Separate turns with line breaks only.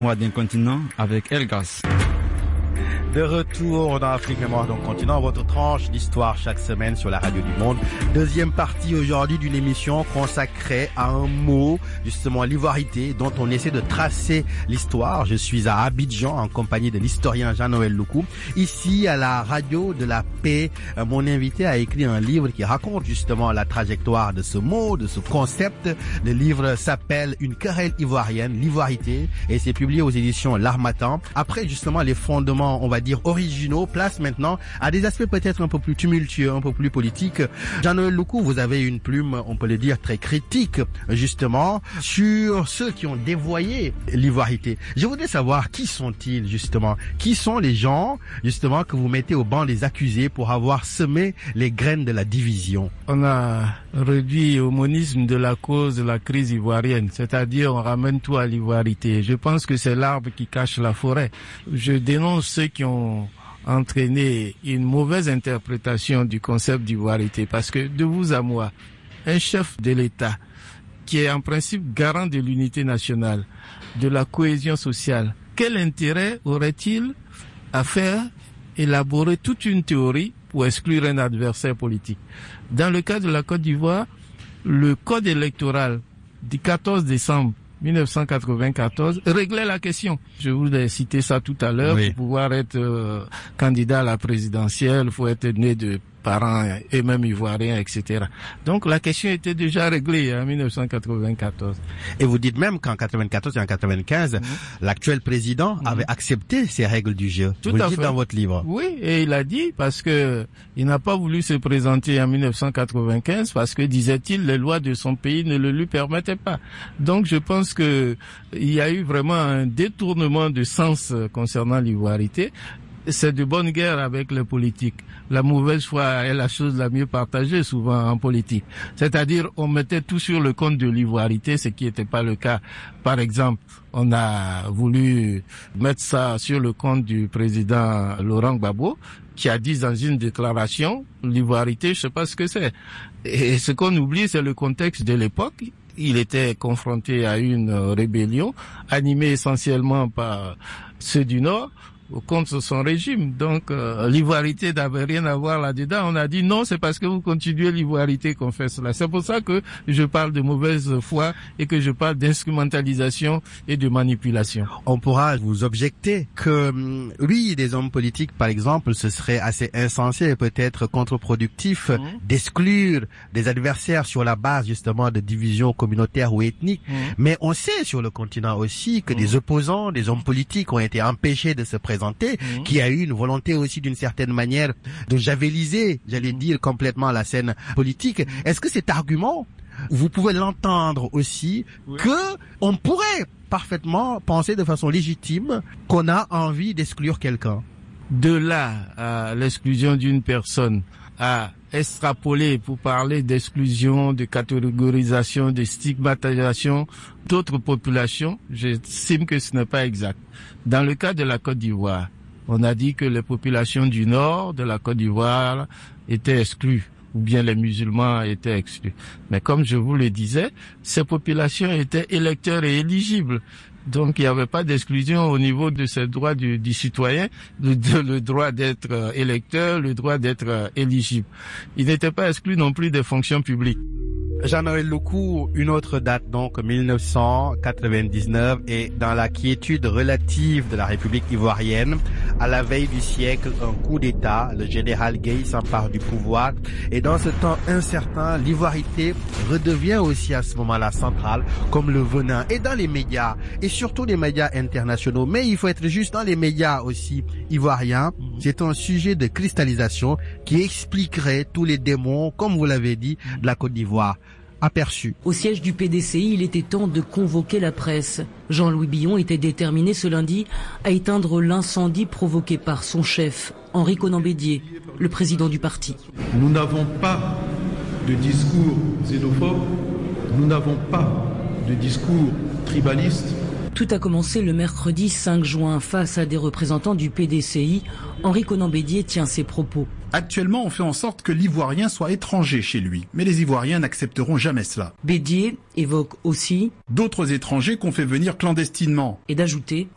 Mémoire d'un continent avec Elgas.
De retour dans Afrique Mémoire d'un continent, votre tranche d'histoire chaque semaine sur la radio du monde. Deuxième partie aujourd'hui d'une émission consacrée à un mot, justement l'ivoirité, dont on essaie de tracer l'histoire. Je suis à Abidjan en compagnie de l'historien Jean-Noël Loukou. Ici à la radio de la paix, mon invité a écrit un livre qui raconte justement la trajectoire de ce mot, de ce concept. Le livre s'appelle Une querelle ivoirienne, l'ivoirité, et c'est publié aux éditions L'Harmattan. Après justement les fondements, on va dire originaux, place maintenant à des aspects peut-être un peu plus tumultueux, un peu plus politiques. Jean-Noël Loukou, vous avez une plume, on peut le dire, très critique, justement, sur ceux qui ont dévoyé l'ivoirité. Je voudrais savoir qui sont-ils, justement? Qui sont les gens, justement, que vous mettez au banc des accusés pour avoir semé les graines de la division?
On a réduit au monisme de la cause de la crise ivoirienne, c'est-à-dire on ramène tout à l'ivoirité. Je pense que c'est l'arbre qui cache la forêt. Je dénonce ceux qui ont entraîné une mauvaise interprétation du concept d'ivoirité, parce que de vous à moi, un chef de l'État qui est en principe garant de l'unité nationale, de la cohésion sociale, quel intérêt aurait-il à faire élaborer toute une théorie pour exclure un adversaire politique? Dans le cas de la Côte d'Ivoire, le code électoral du 14 décembre 1994 réglait la question. Je vous ai cité ça tout à l'heure. Oui. Pour pouvoir être candidat à la présidentielle, il faut être né de parents et même ivoiriens, etc. Donc la question était déjà réglée en 1994.
Et vous dites même qu'en 94 et en 95, l'actuel président avait accepté ces règles du jeu.
Tout
vous le
à
dites
fait.
Dans votre livre.
Oui, et il a dit parce que il n'a pas voulu se présenter en 1995 parce que, disait-il, les lois de son pays ne le lui permettaient pas. Donc je pense que il y a eu vraiment un détournement de sens concernant l'ivoirité. C'est de bonne guerre avec les politiques. La mauvaise foi est la chose la mieux partagée souvent en politique. C'est-à-dire, on mettait tout sur le compte de l'ivoirité, ce qui n'était pas le cas. Par exemple, on a voulu mettre ça sur le compte du président Laurent Gbagbo, qui a dit dans une déclaration, l'ivoirité, je sais pas ce que c'est. Et ce qu'on oublie, c'est le contexte de l'époque. Il était confronté à une rébellion, animée essentiellement par ceux du Nord, contre son régime. Donc, l'ivoirité n'avait rien à voir là-dedans. On a dit non, c'est parce que vous continuez l'ivoirité qu'on fait cela. C'est pour ça que je parle de mauvaise foi et que je parle d'instrumentalisation et de manipulation.
On pourra vous objecter que, oui, des hommes politiques, par exemple, ce serait assez insensé et peut-être contre-productif d'exclure des adversaires sur la base, justement, de divisions communautaires ou ethniques. Mais on sait sur le continent aussi que des opposants, des hommes politiques ont été empêchés de se présenter, qui a eu une volonté aussi d'une certaine manière de javeliser, j'allais dire, complètement la scène politique. Est-ce que cet argument, vous pouvez l'entendre aussi, que on pourrait parfaitement penser de façon légitime qu'on a envie d'exclure quelqu'un?
De là à l'exclusion d'une personne, à extrapoler pour parler d'exclusion, de catégorisation, de stigmatisation d'autres populations, j'estime que ce n'est pas exact. Dans le cas de la Côte d'Ivoire, on a dit que les populations du nord de la Côte d'Ivoire étaient exclues, ou bien les musulmans étaient exclus. Mais comme je vous le disais, ces populations étaient électeurs et éligibles. Donc il n'y avait pas d'exclusion au niveau de ces droits du citoyen, le droit d'être électeur, le droit d'être éligible. Il n'était pas exclu non plus des fonctions publiques.
Jean-Noël Loukou, une autre date donc 1999, et dans la quiétude relative de la République ivoirienne, à la veille du siècle, un coup d'État, le général Gueye s'empare du pouvoir, et dans ce temps incertain, l'ivoirité redevient aussi à ce moment-là centrale, comme le venin, et dans les médias, et surtout les médias internationaux, mais il faut être juste dans les médias aussi ivoiriens, c'est un sujet de cristallisation qui expliquerait tous les démons, comme vous l'avez dit, de la Côte d'Ivoire. Aperçu.
Au siège du PDCI, il était temps de convoquer la presse. Jean-Louis Billon était déterminé ce lundi à éteindre l'incendie provoqué par son chef, Henri Konan Bédié, le président du parti.
Nous n'avons pas de discours xénophobe, nous n'avons pas de discours tribaliste.
Tout a commencé le mercredi 5 juin. Face à des représentants du PDCI, Henri Konan Bédié tient ses propos.
Actuellement, on fait en sorte que l'Ivoirien soit étranger chez lui. Mais les Ivoiriens n'accepteront jamais cela.
Bédié évoque aussi
d'autres étrangers qu'on fait venir clandestinement.
Et d'ajouter